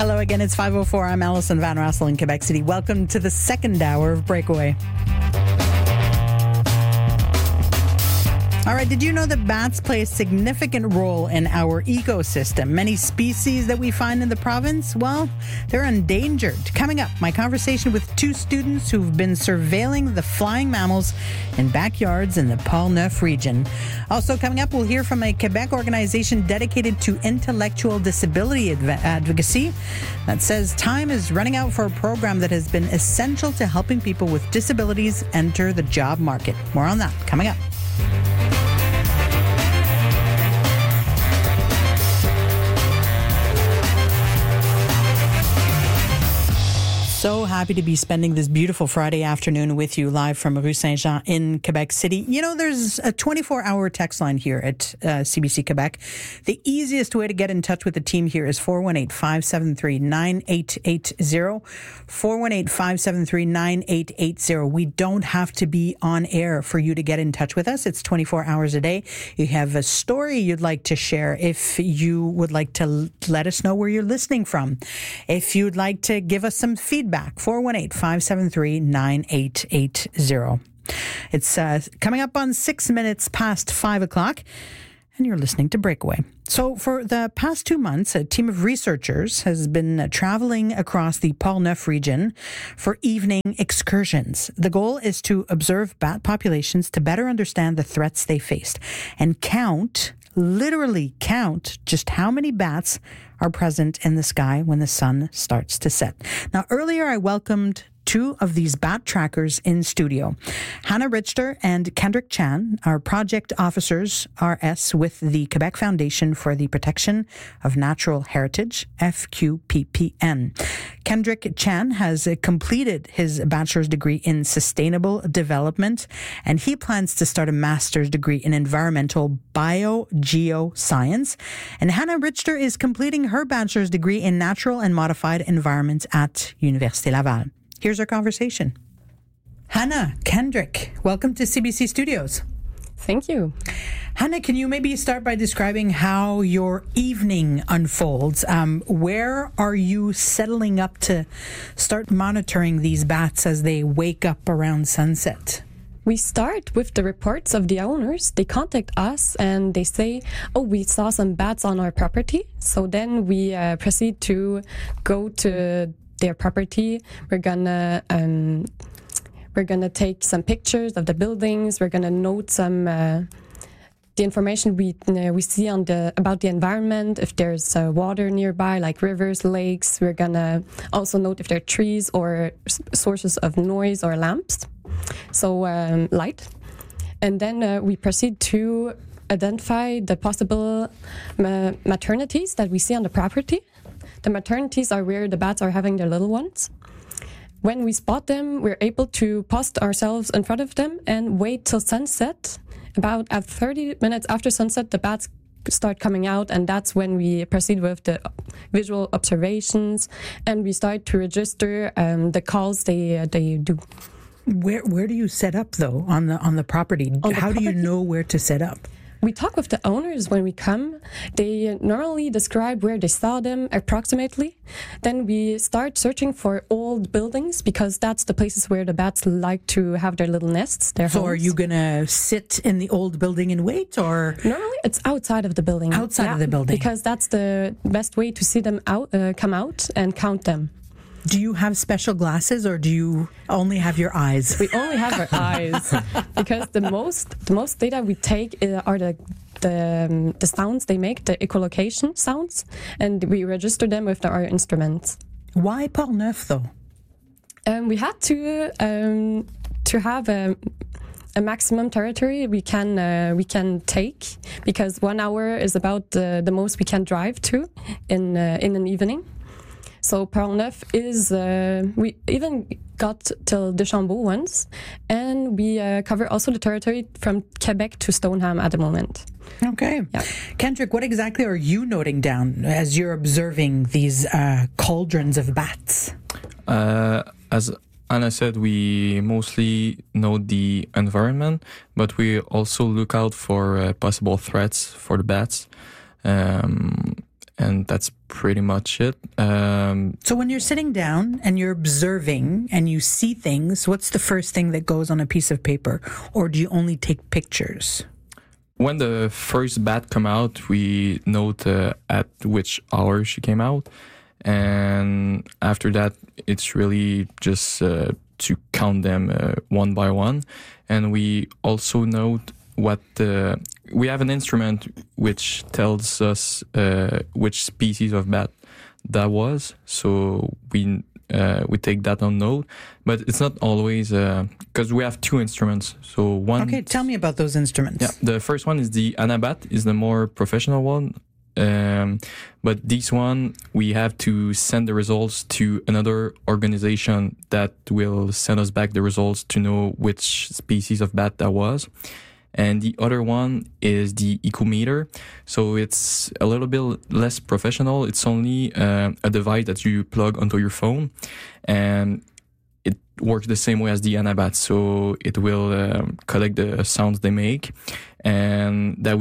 Hello again, it's 5:04. I'm Alison Van Rassel in Quebec City. Welcome to the second hour of Breakaway. All right, did you know that bats play a significant role in our ecosystem? Many species that we find in the province, well, they're endangered. Coming up, my conversation with two students who've been surveilling the flying mammals in backyards in the Port-Neuf region. Also coming up, we'll hear from a Quebec organization dedicated to intellectual disability advocacy that says time is running out for a program that has been essential to helping people with disabilities enter the job market. More on that coming up. So happy to be spending this beautiful Friday afternoon with you live from Rue Saint-Jean in Quebec City. You know, there's a 24-hour text line here at CBC Quebec. The easiest way to get in touch with the team here is 418-573-9880. 418-573-9880. We don't have to be on air for you to get in touch with us. It's 24 hours a day. You have a story you'd like to share. If you would like to let us know where you're listening from. If you'd like to give us some feedback, 418-573-9880. It's coming up on 6 minutes past 5 o'clock, and you're listening to Breakaway. So for the past 2 months, a team of researchers has been traveling across the Port-Neuf region for evening excursions. The goal is to observe bat populations to better understand the threats they faced and literally count just how many bats are present in the sky when the sun starts to set. Now, earlier I welcomed two of these bat trackers in studio. Hannah Richter and Kendrick Chan are project officers, RS, with the Quebec Foundation for the Protection of Natural Heritage, FQPPN. Kendrick Chan has completed his bachelor's degree in sustainable development, and he plans to start a master's degree in environmental biogeoscience. And Hannah Richter is completing her bachelor's degree in natural and modified environments at Université Laval. Here's our conversation. Hannah, Kendrick, welcome to CBC Studios. Thank you. Hannah, can you maybe start by describing how your evening unfolds? Where are you settling up to start monitoring these bats as they wake up around sunset? We start with the reports of the owners. They contact us and they say, we saw some bats on our property. So then we proceed to go to their property. We're gonna take some pictures of the buildings. We're gonna note some the information we see about the environment. If there's water nearby, like rivers, lakes, we're gonna also note if there are trees or sources of noise or lamps. So light, and then we proceed to identify the possible maternities that we see on the property. The maternities are where the bats are having their little ones. When we spot them, we're able to post ourselves in front of them and wait till sunset. About at 30 minutes after sunset, the bats start coming out, and that's when we proceed with the visual observations, and we start to register the calls they do. Where do you set up though on the property? How do you know where to set up? We talk with the owners when we come. They normally describe where they saw them approximately. Then we start searching for old buildings because that's the places where the bats like to have their little nests, their homes. So are you going to sit in the old building and wait, or? Normally it's outside of the building. Outside of the building. Because that's the best way to see them come out and count them. Do you have special glasses, or do you only have your eyes? We only have our eyes because the most data we take are the sounds they make, the echolocation sounds, and we register them with our instruments. Why Port-Neuf though? We had to have a maximum territory we can take, because 1 hour is about the most we can drive to in an evening. So Port-Neuf is, we even got till Deschambault once, and we cover also the territory from Quebec to Stoneham at the moment. Okay. Yeah. Kendrick, what exactly are you noting down as you're observing these cauldrons of bats? As Anna said, we mostly note the environment, but we also look out for possible threats for the bats. and that's pretty much it. So when you're sitting down and you're observing and you see things, what's the first thing that goes on a piece of paper? Or do you only take pictures? When the first bat come out, we note at which hour she came out. And after that, it's really just to count them one by one. And we also note we have an instrument which tells us which species of bat that was. So we take that on note, but it's not always because we have two instruments. So one. Okay, tell me about those instruments. Yeah, the first one is the Anabat, is the more professional one. But this one, we have to send the results to another organization that will send us back the results to know which species of bat that was. And the other one is the Ecometer. So it's a little bit less professional. It's only a device that you plug onto your phone, and it works the same way as the Anabat. So it will collect the sounds they make, and that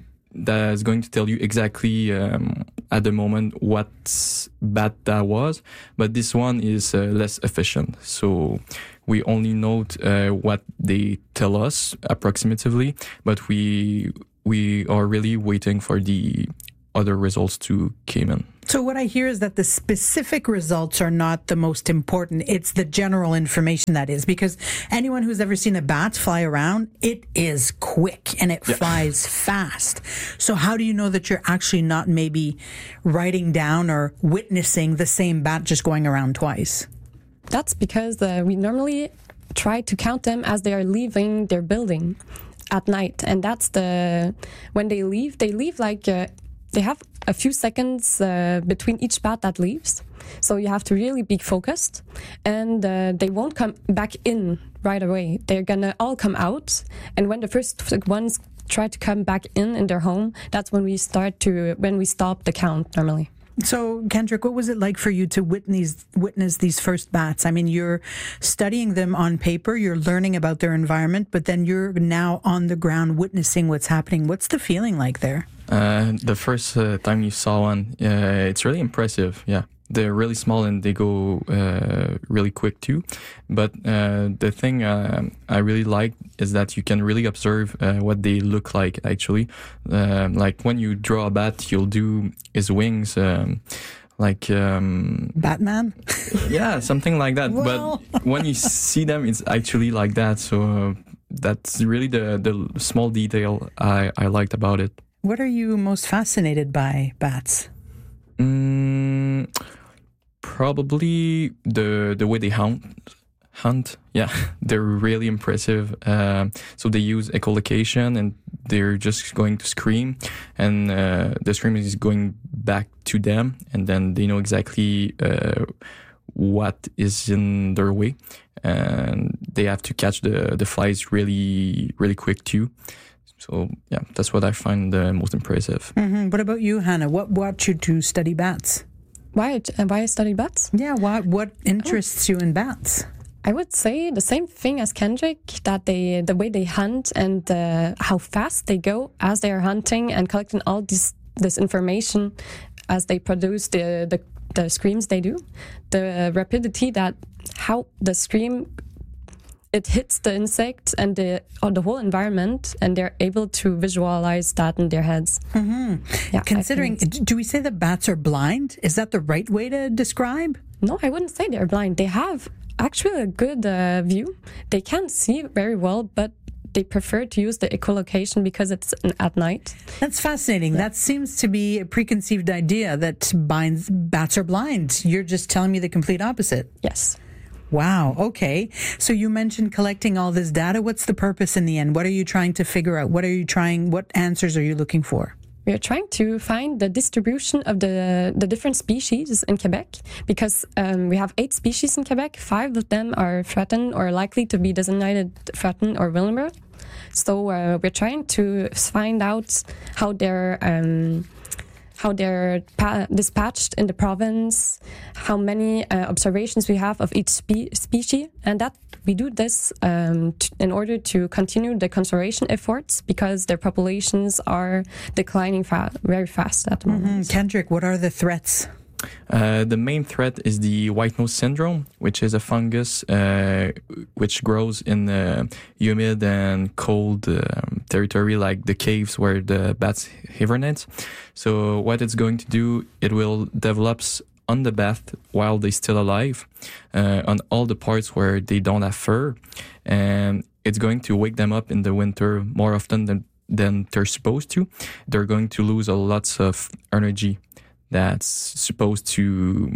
is going to tell you exactly at the moment what bat that was. But this one is less efficient. So we only note what they tell us approximatively, but we are really waiting for the other results to come in. So what I hear is that the specific results are not the most important. It's the general information that is, because anyone who's ever seen a bat fly around, it is quick and it flies fast. So how do you know that you're actually not maybe writing down or witnessing the same bat just going around twice? That's because we normally try to count them as they are leaving their building at night. And that's when they leave like, they have a few seconds between each bat that leaves. So you have to really be focused, and they won't come back in right away. They're gonna all come out. And when the first ones try to come back in their home, that's when we stop the count normally. So, Kendrick, what was it like for you to witness these first bats? I mean, you're studying them on paper, you're learning about their environment, but then you're now on the ground witnessing what's happening. What's the feeling like there? The first time you saw one, it's really impressive. Yeah, they're really small and they go really quick too. But the thing I really like is that you can really observe what they look like actually. Like when you draw a bat, you'll do his wings. Batman? Yeah, something like that. Well. But when you see them, it's actually like that. So that's really the small detail I liked about it. What are you most fascinated by bats? Probably the way they hunt. Yeah, they're really impressive. So they use echolocation, and they're just going to scream, and the scream is going back to them, and then they know exactly what is in their way, and they have to catch the flies really, really quick too. So yeah, that's what I find the most impressive. Mm-hmm. What about you, Hannah? What brought you to study bats? Why I study bats? Yeah, what interests you in bats? I would say the same thing as Kendrick, that the way they hunt and how fast they go as they are hunting and collecting all this information as they produce the screams they do. The rapidity that how the scream it hits the insect and the whole environment, and they're able to visualize that in their heads. Mm-hmm. Yeah, considering, do we say that bats are blind? Is that the right way to describe? No, I wouldn't say they're blind. They have actually a good view. They can see very well, but they prefer to use the echolocation because it's at night. That's fascinating. Yeah. That seems to be a preconceived idea that bats are blind. You're just telling me the complete opposite. Yes. Wow. Okay. So you mentioned collecting all this data. What's the purpose in the end? What are you trying to figure out? What answers are you looking for? We are trying to find the distribution of the different species in Quebec, because we have 8 species in Quebec. 5 of them are threatened or likely to be designated threatened or vulnerable. So we're trying to find out how their how they're dispatched in the province, how many observations we have of each species, and that we do this in order to continue the conservation efforts because their populations are declining very fast at the moment. Kendrick, what are the threats? The main threat is the white nose syndrome, which is a fungus which grows in humid and cold territory like the caves where the bats hibernate. So what it's going to do, it will develop on the bat while they're still alive, on all the parts where they don't have fur, and it's going to wake them up in the winter more often than they're supposed to. They're going to lose a lot of energy that's supposed to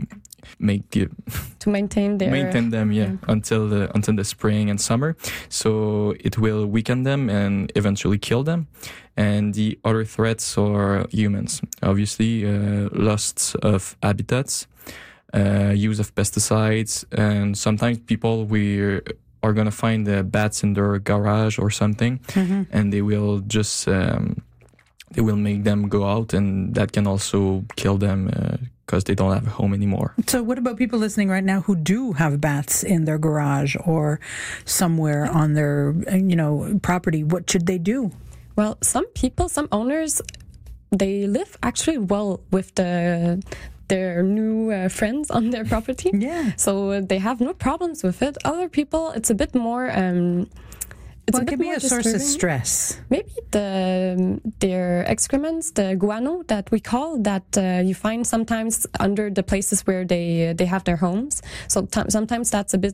maintain them until the spring and summer. So it will weaken them and eventually kill them. And the other threats are humans. Obviously, loss of habitats, use of pesticides, and sometimes people are gonna find the bats in their garage or something, and they will just they will make them go out, and that can also kill them because they don't have a home anymore. So what about people listening right now who do have bats in their garage or somewhere on their property? What should they do? Well, some owners, they live actually well with their new friends on their property. Yeah. So they have no problems with it. Other people, it's a bit more... it can be a source of stress. Maybe their excrements, the guano that we call, that you find sometimes under the places where they have their homes. So sometimes that's a bit...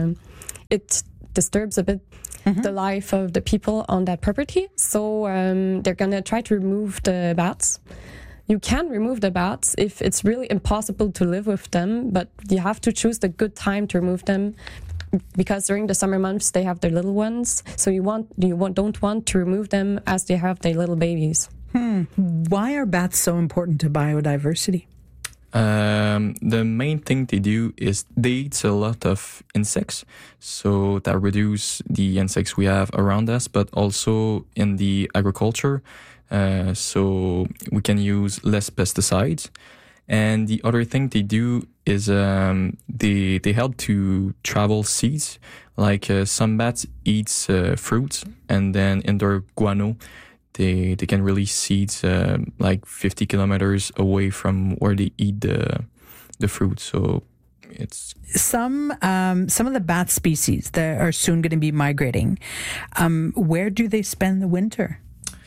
it disturbs a bit the life of the people on that property. So they're going to try to remove the bats. You can remove the bats if it's really impossible to live with them, but you have to choose the good time to remove them, because during the summer months they have their little ones. So you don't want to remove them as they have their little babies. Why are bats so important to biodiversity? The main thing they do is they eat a lot of insects, so that reduce the insects we have around us, but also in the agriculture, so we can use less pesticides. And the other thing they do is they help to travel seeds. Like some bats eat fruits, and then in their guano, they can release seeds like 50 kilometers away from where they eat the fruit. So it's some of the bat species that are soon going to be migrating. Where do they spend the winter?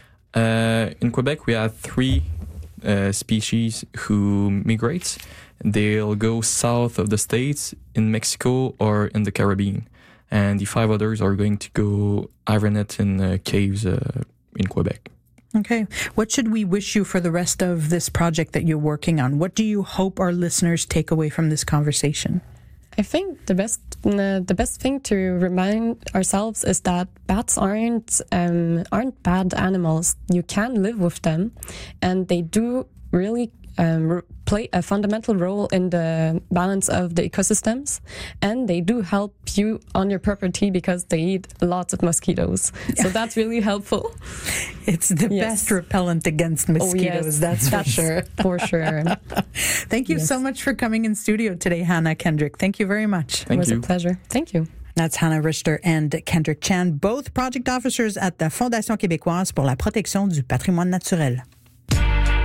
In Quebec, we have 3 species who migrate. They'll go south of the States, in Mexico, or in the Caribbean. And the 5 others are going to go hibernate in caves in Quebec. Okay. What should we wish you for the rest of this project that you're working on? What do you hope our listeners take away from this conversation? I think the best thing to remind ourselves is that bats aren't bad animals. You can live with them, and they do really play a fundamental role in the balance of the ecosystems, and they do help you on your property because they eat lots of mosquitoes. So that's really helpful. It's the best repellent against mosquitoes, that's for sure. For sure. Thank you so much for coming in studio today, Hannah Kendrick. Thank you very much. Thank you. It was a pleasure. Thank you. That's Hannah Richter and Kendrick Chan, both project officers at the Fondation québécoise pour la protection du patrimoine naturel.